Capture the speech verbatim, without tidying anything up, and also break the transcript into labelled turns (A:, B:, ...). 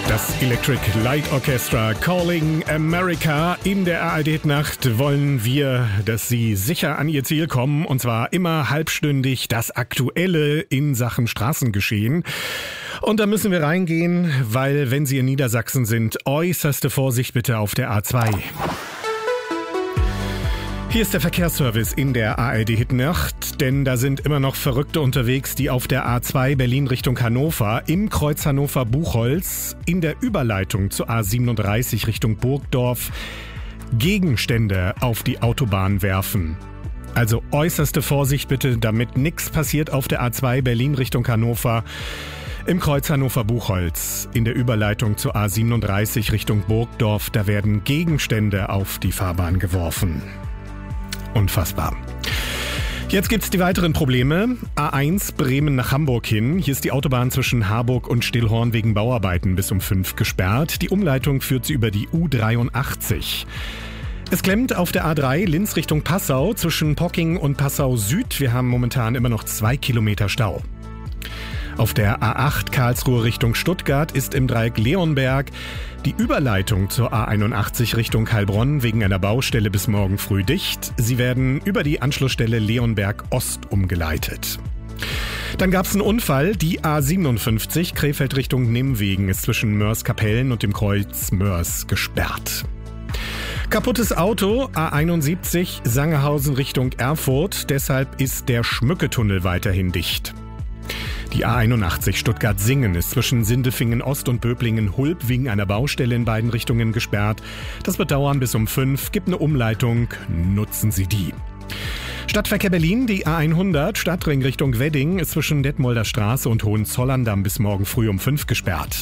A: Das Electric Light Orchestra Calling America. In der A R D-Nacht wollen wir, dass Sie sicher an Ihr Ziel kommen, und zwar immer halbstündig das Aktuelle in Sachen Straßengeschehen. Und da müssen wir reingehen, weil, wenn Sie in Niedersachsen sind, äußerste Vorsicht bitte auf der A zwei. Hier ist der Verkehrsservice in der A R D-Nacht, denn da sind immer noch Verrückte unterwegs, die auf der A zwei Berlin Richtung Hannover im Kreuz Hannover-Buchholz in der Überleitung zur A siebenunddreißig Richtung Burgdorf Gegenstände auf die Autobahn werfen. Also äußerste Vorsicht bitte, damit nichts passiert auf der A zwei Berlin Richtung Hannover. Im Kreuz Hannover-Buchholz in der Überleitung zur A siebenunddreißig Richtung Burgdorf, da werden Gegenstände auf die Fahrbahn geworfen. Unfassbar. Jetzt gibt's die weiteren Probleme. A eins Bremen nach Hamburg hin. Hier ist die Autobahn zwischen Harburg und Stillhorn wegen Bauarbeiten bis um fünf gesperrt. Die Umleitung führt sie über die U dreiundachtzig. Es klemmt auf der A drei Linz Richtung Passau zwischen Pocking und Passau Süd. Wir haben momentan immer noch zwei Kilometer Stau. Auf der A acht Karlsruhe Richtung Stuttgart ist im Dreieck Leonberg die Überleitung zur A einundachtzig Richtung Heilbronn wegen einer Baustelle bis morgen früh dicht. Sie werden über die Anschlussstelle Leonberg Ost umgeleitet. Dann gab es einen Unfall. Die A siebenundfünfzig Krefeld Richtung Nimwegen ist zwischen Mörs-Kapellen und dem Kreuz Mörs gesperrt. Kaputtes Auto, A einundsiebzig Sangerhausen Richtung Erfurt. Deshalb ist der Schmücketunnel weiterhin dicht. Die A einundachtzig Stuttgart-Singen ist zwischen Sindelfingen Ost und Böblingen-Hulb wegen einer Baustelle in beiden Richtungen gesperrt. Das wird dauern bis um fünf. Gibt eine Umleitung. Nutzen Sie die. Stadtverkehr Berlin, die A hundert Stadtring Richtung Wedding ist zwischen Detmolder Straße und Hohenzollern bis morgen früh um fünf gesperrt.